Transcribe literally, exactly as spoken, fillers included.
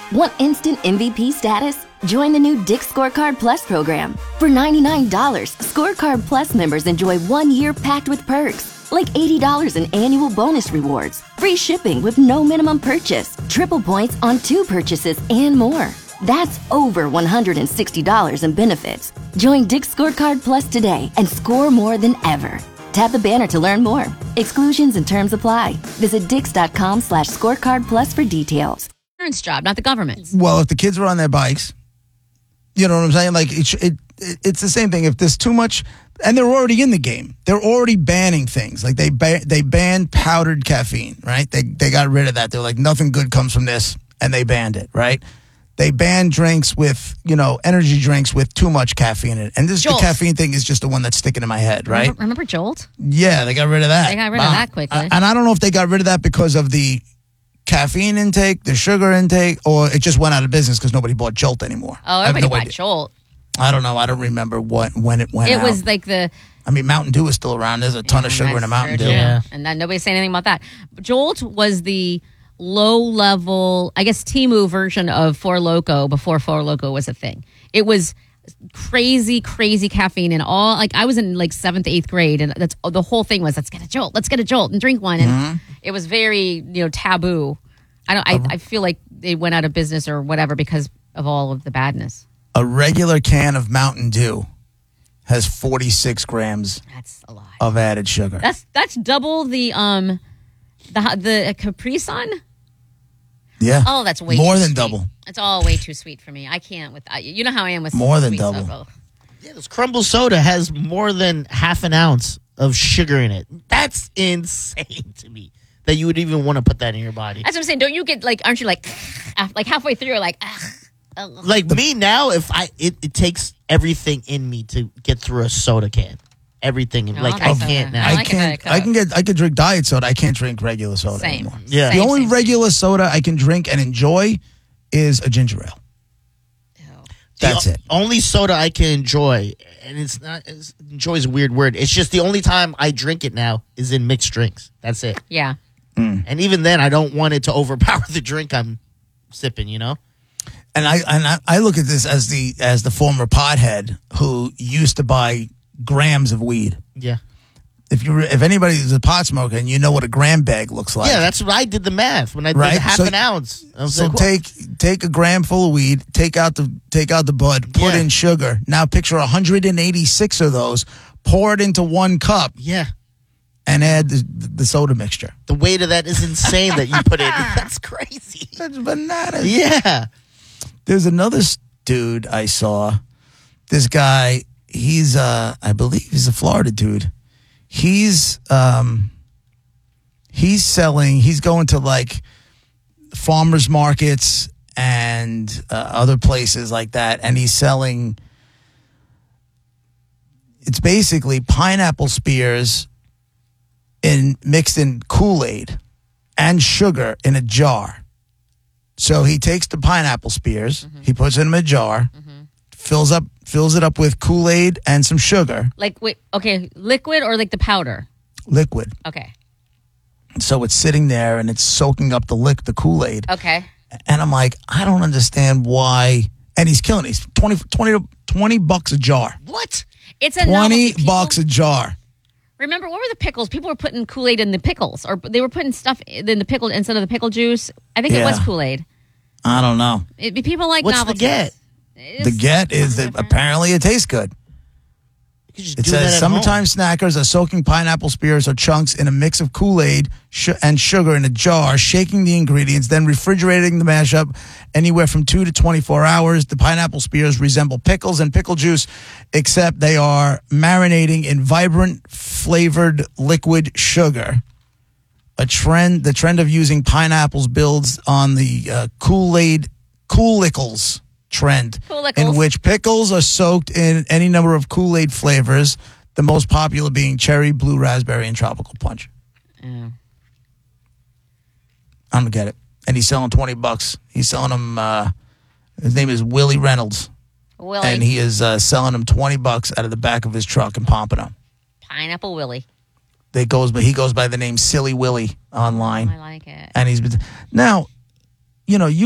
Want instant M V P status? Join the new Dick's Scorecard Plus program. For ninety-nine dollars, Scorecard Plus members enjoy one year packed with perks, like eighty dollars in annual bonus rewards, free shipping with no minimum purchase, triple points on two purchases, and more. That's over one hundred sixty dollars in benefits. Join Dick's Scorecard Plus today and score more than ever. Tap the banner to learn more. Exclusions and terms apply. Visit dix.com slash scorecard plus for details. Parents' job, not the government's. Well, if the kids were on their bikes, you know what I'm saying? Like, it, it, it's the same thing. If there's too much, and they're already in the game. They're already banning things. Like, they ba- they banned powdered caffeine, right? They they got rid of that. They're like, nothing good comes from this, and they banned it, right? They banned drinks with, you know, energy drinks with too much caffeine in it. And this Jolt. the caffeine thing is just the one that's sticking in my head, right? Remember, remember Jolt? Yeah, they got rid of that. They got rid of that quickly. Uh, and I don't know if they got rid of that because of the caffeine intake, the sugar intake, or it just went out of business because nobody bought Jolt anymore. Oh, I have everybody no bought idea. Jolt. I don't know. I don't remember what when it went It out. was like the... I mean, Mountain Dew is still around. There's a ton of sugar in a Mountain Dew. Yeah. And then nobody's saying anything about that. Jolt was the low-level, I guess, Temu version of Four Loko before Four Loko was a thing. It was crazy, crazy caffeine and all. Like, I was in like seventh, eighth grade, and that's the whole thing was, let's get a Jolt, let's get a Jolt and drink one. And Mm-hmm. it was very, you know, taboo. I don't. I, I feel like they went out of business or whatever because of all of the badness. A regular can of Mountain Dew has forty-six grams That's a lot. of added sugar. That's that's double the um the the Capri Sun. Yeah. Oh, that's way more too than sweet. double. It's all way too sweet for me. I can't with I, you know how I am with More than sweet double. stuff. Oh. Yeah, this crumble soda has more than half an ounce of sugar in it. That's insane to me that you would even want to put that in your body. That's what I'm saying. Don't you get like? Aren't you like like halfway through? You're like, ugh, ugh. Like me now, if I it, it takes everything in me to get through a soda can. Everything No, like I'll I take can't soda. now. I I like a can't. Diet I Coke. can get. I could drink diet soda. I can't drink regular soda Same. anymore. Yeah. The Same, only same, regular soda I can drink and enjoy is a ginger ale. That's the it. o- Only soda I can enjoy, and it's not it's, enjoy is a weird word. It's just the only time I drink it now is in mixed drinks. That's it. Yeah. And even then, I don't want it to overpower the drink I'm sipping. You know. And I and I, I look at this as the as the former pothead who used to buy grams of weed. Yeah. If you if anybody's a pot smoker and you know what a gram bag looks like, Yeah, that's what I did the math when I did Right? the half So- an ounce. I was so like, take take a gram full of weed, take out the take out the bud, put Yeah. in sugar. Now picture one hundred eighty-six of those, pour it into one cup, yeah, and add the, the soda mixture. the weight of that is insane that you put in. That's crazy. That's bananas. Yeah. There's another s- dude I saw. This guy, he's uh, I believe he's a Florida dude. He's um, he's selling. He's going to like farmers markets and uh, other places like that, and he's selling. It's basically pineapple spears in mixed in Kool-Aid and sugar in a jar. So he takes the pineapple spears, Mm-hmm. he puts it in a jar, fills up fills it up with Kool-Aid and some sugar, Like wait, okay, liquid or like the powder? liquid. Okay. So it's sitting there and it's soaking up the lick the Kool-Aid. Okay. And I'm like, I don't understand why. And he's killing it. He's twenty, twenty, twenty bucks a jar. What? It's a twenty novelty. People- bucks a jar. Remember, what were the pickles? People were putting Kool-Aid in the pickles, or they were putting stuff in the pickle instead of the pickle juice. I think it was Yeah. Kool-Aid. I don't know. It, people like What's the novelties. get? It's- The get is that apparently it tastes good. You could just It do that says at summertime snackers are soaking pineapple spears or chunks in a mix of Kool-Aid sh- and sugar in a jar, shaking the ingredients, then refrigerating the mashup anywhere from two to twenty-four hours. The pineapple spears resemble pickles and pickle juice, except they are marinating in vibrant flavored liquid sugar. A trend, the trend of using pineapples builds on the uh, Kool-Aid Kool-Lickles trend, Kool-Lickles. in which pickles are soaked in any number of Kool-Aid flavors, the most popular being cherry, blue raspberry, and tropical punch. Yeah. I'm gonna get it. And he's selling twenty bucks. He's selling them, uh, his name is Willie Reynolds. Willie. And he is uh, selling them twenty bucks out of the back of his truck in Pompano. Pineapple Willie. They goes, but he goes by the name Silly Willie online. I like it. And he's been, now, you know, you